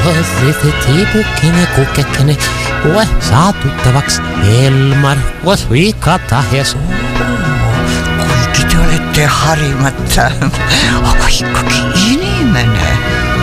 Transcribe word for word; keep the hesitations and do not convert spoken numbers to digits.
Tiipukkini, kukkekini, koe saa tuttavaks Elmar, koos Vikata ja suu. Kuigi te olete harimata, aga ikkagi inimene.